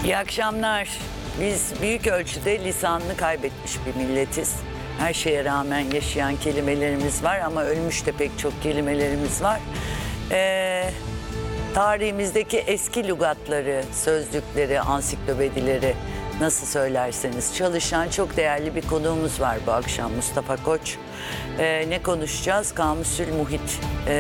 İyi akşamlar. Biz büyük ölçüde lisanını kaybetmiş bir milletiz. Her şeye rağmen yaşayan kelimelerimiz var ama ölmüş de pek çok kelimelerimiz var. Tarihimizdeki eski lügatları, sözlükleri, ansiklopedileri nasıl söylerseniz çalışan çok değerli bir konuğumuz var bu akşam, Mustafa Koç. Ne konuşacağız? Kamusül Muhit.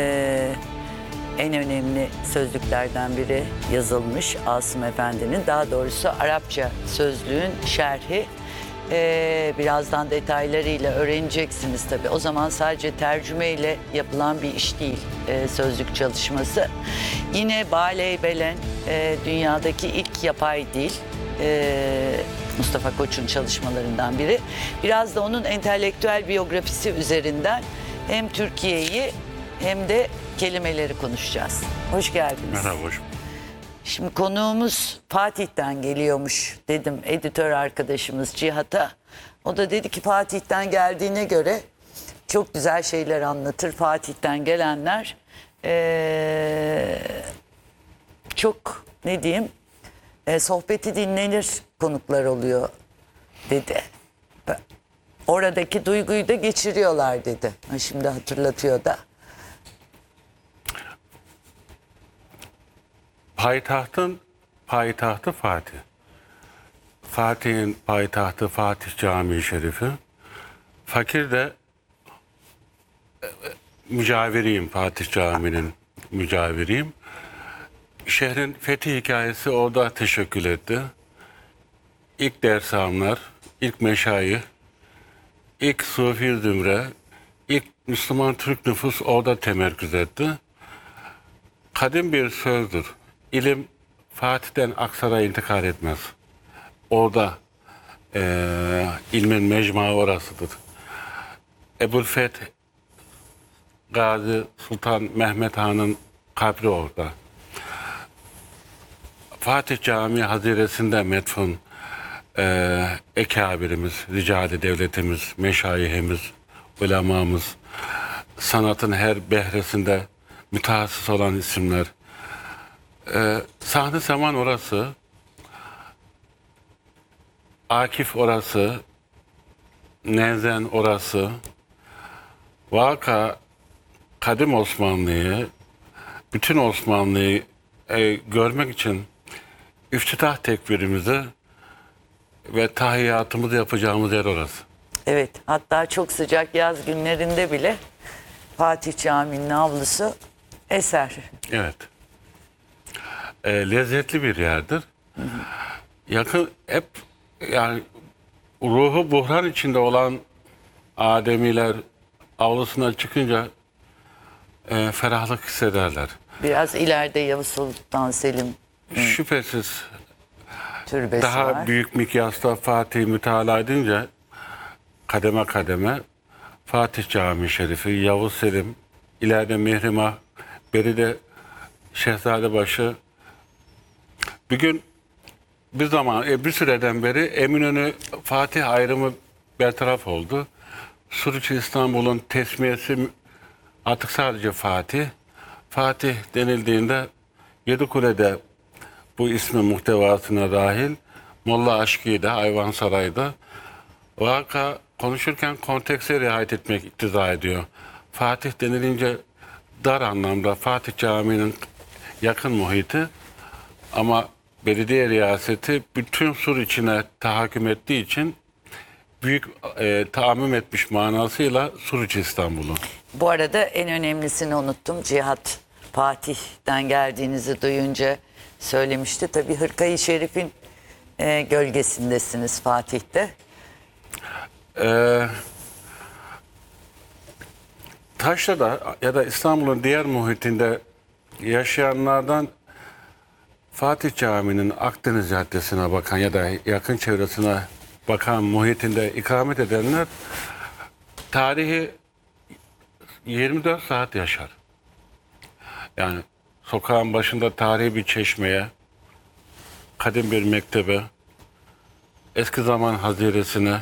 En önemli sözlüklerden biri yazılmış Asım Efendi'nin, daha doğrusu Arapça sözlüğün şerhi. Birazdan detaylarıyla öğreneceksiniz tabii. O zaman sadece tercümeyle yapılan bir iş değil sözlük çalışması. Yine Baleybelen dünyadaki ilk yapay dil. Mustafa Koç'un çalışmalarından biri. Biraz da onun entelektüel biyografisi üzerinden hem Türkiye'yi hem de kelimeleri konuşacağız. Hoş geldiniz. Merhaba, hoş. Şimdi konuğumuz Fatih'ten geliyormuş dedim editör arkadaşımız Cihat'a. O da dedi ki Fatih'ten geldiğine göre çok güzel şeyler anlatır. Fatih'ten gelenler çok ne diyeyim sohbeti dinlenir konuklar oluyor dedi. Oradaki duyguyu da geçiriyorlar dedi. Şimdi hatırlatıyor da. Payitahtın payitahtı Fatih. Fatih'in payitahtı Fatih Camii Şerifi. Fakir de mücaviriyim, Fatih Camii'nin mücaviriyim. Şehrin fethi hikayesi orada teşekkül etti. İlk dersamlar, ilk meşayih, ilk Sufi zümre, ilk Müslüman Türk nüfus orada temerküz etti. Kadim bir sözdür. İlim Fatih'ten Aksaray'a intikal etmez. Orada ilmin mecmuası orasıdır. Ebu'l-Feth Gazi Sultan Mehmet Han'ın kabri orada. Fatih Camii Haziresi'nde metfun ekabirimiz, ricali devletimiz, meşayihimiz, ulemamız, sanatın her behresinde mütehassıs olan isimler. Sahne Zaman orası, Akif orası, Nezen orası, vaka kadim Osmanlı'yı, bütün Osmanlı'yı görmek için iftitah tekbirimizi ve tahiyyatımızı yapacağımız yer orası. Evet, hatta çok sıcak yaz günlerinde bile Fatih Camii'nin avlusu eser. Evet. Lezzetli bir yerdir. Yakın hep yani ruhu buhran içinde olan ademiler avlusuna çıkınca ferahlık hissederler. Biraz ileride Yavuz Sultan Selim Şüphesiz türbesi daha var. büyük mikyasta Fatih mütalaa edince kademe kademe Fatih Camii Şerifi, Yavuz Selim, ileride Mihrimah, beride Şehzadebaşı. Bir gün bir süreden beri Eminönü Fatih ayrımı bertaraf oldu. Suruç İstanbul'un tesmiyesi artık sadece Fatih. Fatih denildiğinde Yedikule'de bu ismin muhtevasına dahil, Molla Aşki'de, Ayvansaray'da vaka konuşurken kontekste riayet etmek iktiza ediyor. Fatih denilince dar anlamda Fatih Camii'nin yakın muhiti ama belediye riyaseti bütün Sur içine tahakküm ettiği için büyük tahammüm etmiş manasıyla Suruç İstanbul'u. Bu arada en önemlisini unuttum. Cihat Fatih'ten geldiğinizi duyunca söylemişti. Tabii Hırka-i Şerif'in gölgesindesiniz Fatih'te. Taşra'da ya da İstanbul'un diğer muhitinde yaşayanlardan Fatih Camii'nin Akdeniz Caddesi'ne bakan ya da yakın çevresine bakan muhitinde ikamet edenler tarihi 24 saat yaşar. Yani sokağın başında tarihi bir çeşmeye, kadim bir mektebe, eski zaman haziresine,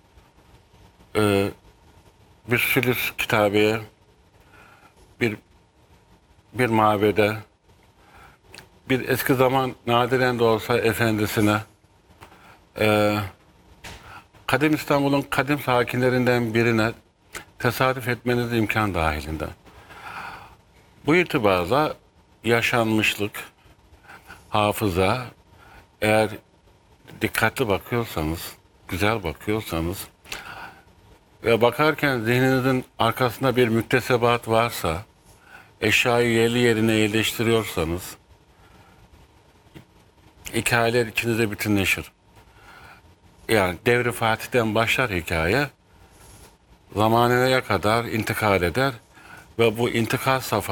bir sülüs kitabeye, bir mabede, bir eski zaman nadiren de olsa efendisine, kadim İstanbul'un kadim sakinlerinden birine tesadüf etmeniz imkan dahilinde. Bu itibarla yaşanmışlık, hafıza, eğer dikkatli bakıyorsanız, güzel bakıyorsanız ve bakarken zihninizin arkasında bir müktesebat varsa, eşyayı yerli yerine yerleştiriyorsanız, hikayeler içinizde bütünleşir. Yani Devri Fatih'ten başlar hikaye, zamanına kadar intikal eder ve bu intikal safhası